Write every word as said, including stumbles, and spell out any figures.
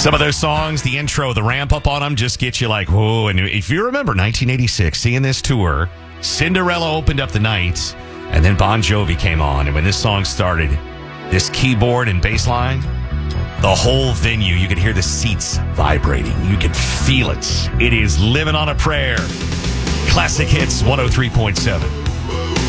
Some of those songs, the intro, the ramp up on them just get you like, whoa. And if you remember nineteen eighty-six, seeing this tour, Cinderella opened up the night, and then Bon Jovi came on. And when this song started, this keyboard and bass line, the whole venue, you could hear the seats vibrating. You could feel it. It is Living on a Prayer. Classic Hits one oh three point seven.